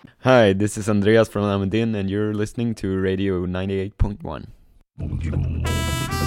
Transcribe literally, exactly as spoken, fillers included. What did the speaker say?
Hi, this is Andreas from Almedin, and you're listening to Radio ninety-eight point one.